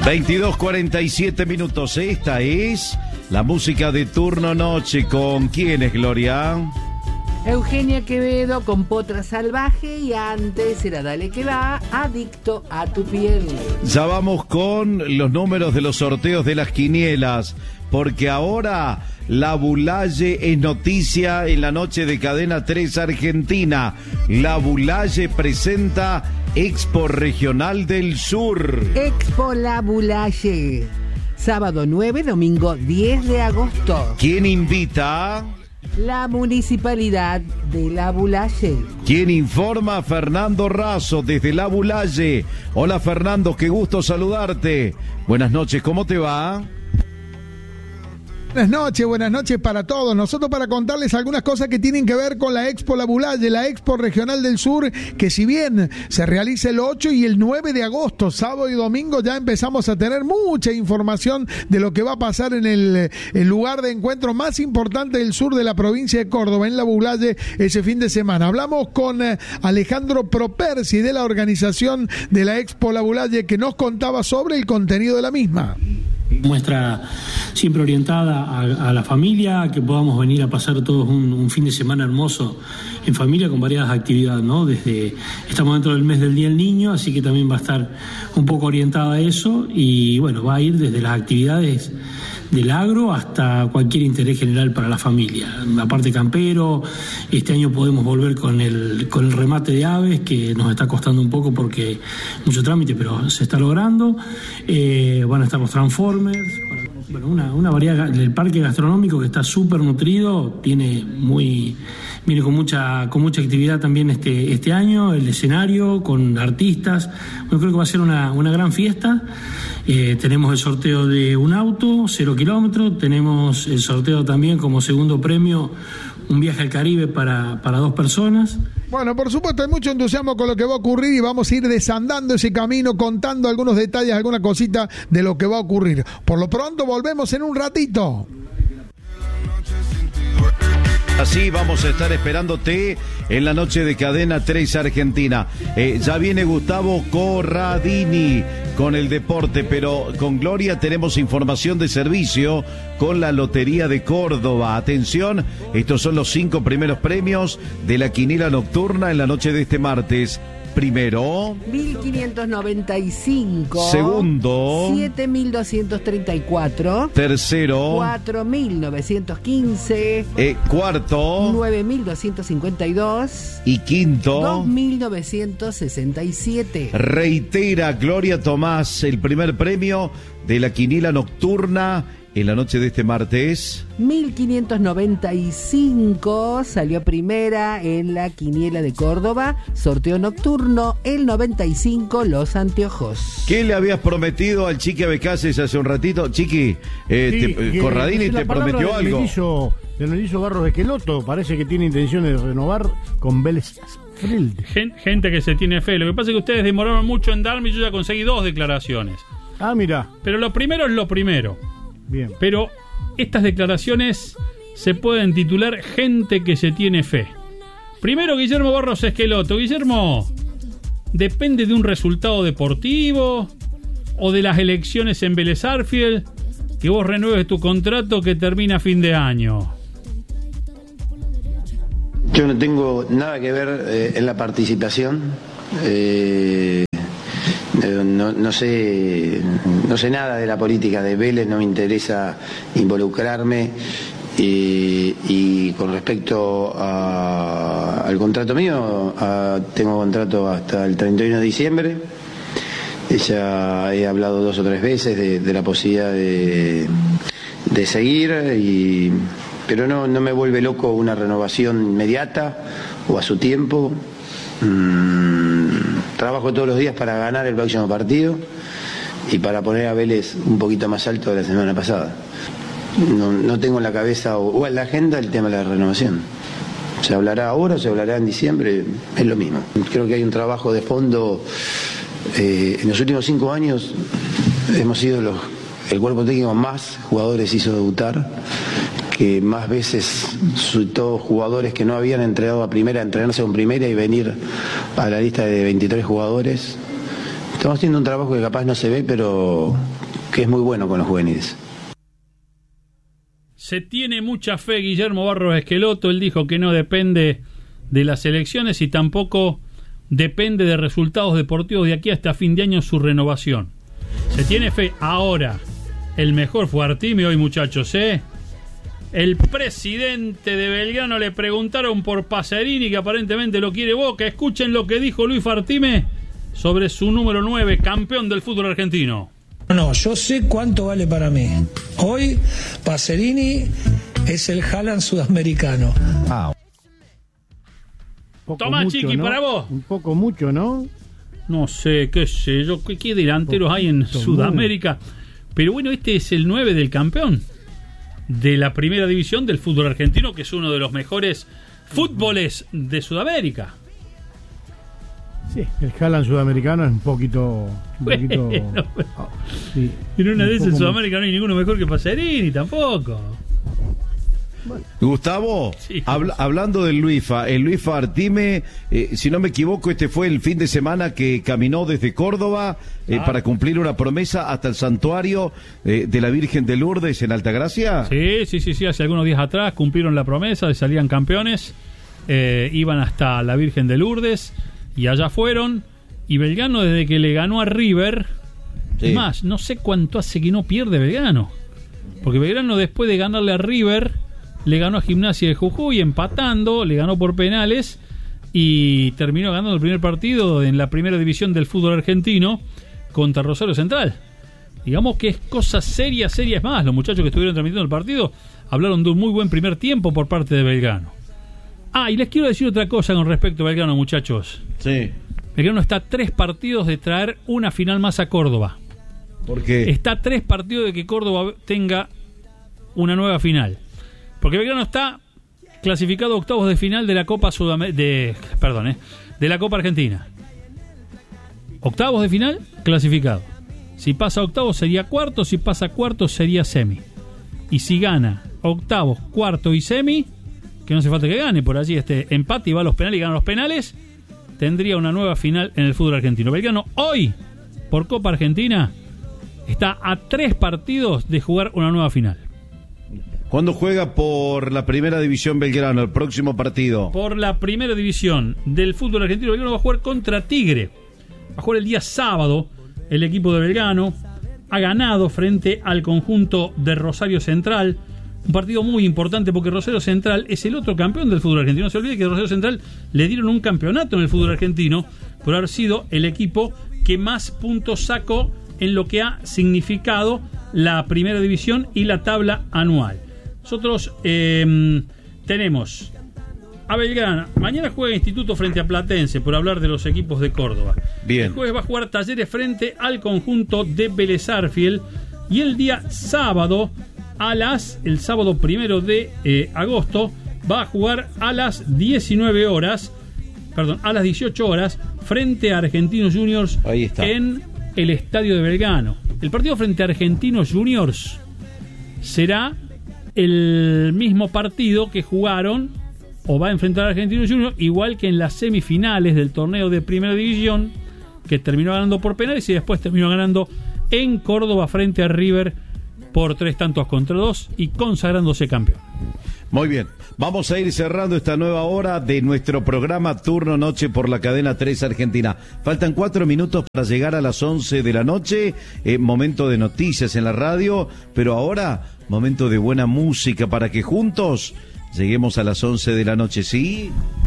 22:47 minutos. Esta es la música de turno noche. ¿Con quién es, Gloria? Eugenia Quevedo con Potra Salvaje, y antes era Dale que va, Adicto a tu piel. Ya vamos con los números de los sorteos de las quinielas, porque ahora la Bulaye es noticia en la noche de Cadena 3 Argentina. La Bulaye presenta Expo Regional del Sur. Expo La Bulaye, sábado 9, domingo 10 de agosto. ¿Quién invita? La Municipalidad de La Bulaye. ¿Quién informa? Fernando Razo desde La Bulaye. Hola Fernando, qué gusto saludarte. Buenas noches, ¿cómo te va? Buenas noches para todos. Nosotros para contarles algunas cosas que tienen que ver con la Expo La Bulaye, la Expo Regional del Sur, que si bien se realiza el 8 y el 9 de agosto, sábado y domingo, ya empezamos a tener mucha información de lo que va a pasar en el lugar de encuentro más importante del sur de la provincia de Córdoba, en La Bulaye, ese fin de semana. Hablamos con Alejandro Propersi de la organización de la Expo La Bulaye, que nos contaba sobre el contenido de la misma. Muestra siempre orientada a la familia, que podamos venir a pasar todos un fin de semana hermoso en familia con variadas actividades, ¿no? Estamos dentro del mes del Día del Niño, así que también va a estar un poco orientada a eso, y bueno, va a ir desde las actividades del agro hasta cualquier interés general para la familia. Aparte campero, este año podemos volver con el remate de aves, que nos está costando un poco porque mucho trámite, pero se está logrando. Van a estar los Transformers, bueno, una variedad del parque gastronómico que está súper nutrido, viene con mucha actividad también este año, el escenario con artistas. Yo creo que va a ser una gran fiesta. Tenemos el sorteo de un auto, 0 kilómetros, tenemos el sorteo también como segundo premio un viaje al Caribe para 2 personas. Bueno, por supuesto hay mucho entusiasmo con lo que va a ocurrir y vamos a ir desandando ese camino, contando algunos detalles, alguna cosita de lo que va a ocurrir. Por lo pronto volvemos en un ratito. Así vamos a estar esperándote en la noche de Cadena 3 Argentina. Ya viene Gustavo Corradini con el deporte, pero con Gloria tenemos información de servicio con la Lotería de Córdoba. Atención, estos son los 5 primeros premios de la quiniela nocturna en la noche de este martes. Primero, 1.595. Segundo, 7.234. Tercero, 4.915. Cuarto, 9.252. Y quinto, 2.967. Reitera Gloria Tomás el primer premio de la quiniela nocturna en la noche de este martes. 1.595 salió primera en la quiniela de Córdoba, sorteo nocturno, el 95, los anteojos. ¿Qué le habías prometido al Chiqui Abecases hace un ratito? Chiqui, Corradini te prometió algo. El mellizo Barros Esqueloto parece que tiene intención de renovar con Vélez Sarsfield. Gente que se tiene fe. Lo que pasa es que ustedes demoraron mucho en darme y yo ya conseguí 2 declaraciones. Ah, mira. Pero lo primero es lo primero. Bien. Pero estas declaraciones se pueden titular gente que se tiene fe. Primero, Guillermo Barros Esqueloto. Guillermo, ¿depende de un resultado deportivo o de las elecciones en Vélez Sarsfield que vos renueves tu contrato que termina a fin de año? Yo no tengo nada que ver en la participación. No sé nada de la política de Vélez, no me interesa involucrarme, y con respecto al contrato mío, tengo contrato hasta el 31 de diciembre. Ya he hablado 2 o 3 veces de la posibilidad de seguir, pero no me vuelve loco una renovación inmediata o a su tiempo. Trabajo todos los días para ganar el próximo partido y para poner a Vélez un poquito más alto de la semana pasada. No tengo en la cabeza o en la agenda el tema de la renovación. Se hablará ahora, se hablará en diciembre, es lo mismo. Creo que hay un trabajo de fondo. En los últimos 5 años hemos sido el cuerpo técnico más jugadores hizo debutar, que más veces todos jugadores que no habían entrenado a primera, entrenarse con primera y venir a la lista de 23 jugadores. Estamos haciendo un trabajo que capaz no se ve, pero que es muy bueno con los juveniles. Se tiene mucha fe Guillermo Barros Esqueloto. Él dijo que no depende de las elecciones y tampoco depende de resultados deportivos de aquí hasta fin de año su renovación. Se tiene fe. Ahora, el mejor fue Artime hoy, muchachos, ¿eh? El presidente de Belgrano le preguntaron por Pacerini, que aparentemente lo quiere Boca. Escuchen lo que dijo Luis Artime sobre su número 9, campeón del fútbol argentino. No, yo sé cuánto vale para mí. Hoy Pacerini es el Haaland sudamericano. Tomá, mucho, Chiqui, ¿no? para vos. Un poco mucho, ¿no? No sé, qué sé yo, qué delanteros hay en Sudamérica. Pero bueno, este es el 9 del campeón de la primera división del fútbol argentino, que es uno de los mejores fútboles de Sudamérica. Sí, el Haaland sudamericano es un poquito... Bueno, sí, en una de esas en poco Sudamérica no hay ninguno mejor que Pacerini tampoco. Gustavo, Sí. hablando del Luifa, el Luifa Artime, si no me equivoco, este fue el fin de semana que caminó desde Córdoba para cumplir una promesa hasta el santuario de la Virgen de Lourdes en Altagracia. Sí, hace algunos días atrás cumplieron la promesa de salían campeones, iban hasta la Virgen de Lourdes y allá fueron, y Belgrano desde que le ganó a River, Sí. es más, no sé cuánto hace que no pierde Belgrano, porque Belgrano después de ganarle a River, le ganó a Gimnasia de Jujuy empatando, le ganó por penales y terminó ganando el primer partido en la primera división del fútbol argentino contra Rosario Central. Digamos que es cosa seria, es más. Los muchachos que estuvieron transmitiendo el partido hablaron de un muy buen primer tiempo por parte de Belgrano. Y les quiero decir otra cosa con respecto a Belgrano, muchachos. Sí. Belgrano está a 3 partidos de traer una final más a Córdoba. ¿Por qué? Está a 3 partidos de que Córdoba tenga una nueva final. Porque Belgrano está clasificado a octavos de final de la Copa de la Copa Argentina. Octavos de final, clasificado. Si pasa a octavos sería cuarto, si pasa a cuartos sería semi. Y si gana octavos, cuarto y semi, que no hace falta que gane, por allí empate y va a los penales y gana los penales, tendría una nueva final en el fútbol argentino. Belgrano hoy, por Copa Argentina, está a 3 partidos de jugar una nueva final. ¿Cuándo juega por la primera división Belgrano, el próximo partido? Por la primera división del fútbol argentino, Belgrano va a jugar contra Tigre. Va a jugar el día sábado. El equipo de Belgrano ha ganado frente al conjunto de Rosario Central. Un partido muy importante porque Rosario Central es el otro campeón del fútbol argentino. No se olvide que a Rosario Central le dieron un campeonato en el fútbol argentino por haber sido el equipo que más puntos sacó en lo que ha significado la primera división y la tabla anual. Nosotros tenemos a Belgrano. Mañana juega Instituto frente a Platense, por hablar de los equipos de Córdoba. Bien. El jueves va a jugar Talleres frente al conjunto de Vélez Arfiel. Y el día sábado, el sábado 1 de agosto, va a jugar a las 18 horas, frente a Argentinos Juniors en el estadio de Belgrano. El partido frente a Argentinos Juniors será el mismo partido que jugaron o va a enfrentar a Argentinos Juniors, igual que en las semifinales del torneo de primera división, que terminó ganando por penales y después terminó ganando en Córdoba frente a River por 3-2 y consagrándose campeón. Muy bien, vamos a ir cerrando esta nueva hora de nuestro programa Turno Noche por la cadena 3 Argentina. Faltan 4 minutos para llegar a las 11 de la noche, momento de noticias en la radio, pero ahora momento de buena música para que juntos lleguemos a las 11 de la noche, ¿sí?